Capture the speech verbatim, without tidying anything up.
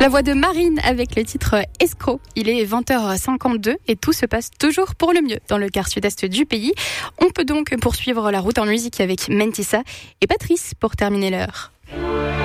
La voix de Marine avec le titre Escroc. Il est vingt heures cinquante-deux et tout se passe toujours pour le mieux dans le quart sud-est du pays. On peut donc poursuivre la route en musique avec Mentissa et Patrice pour terminer l'heure.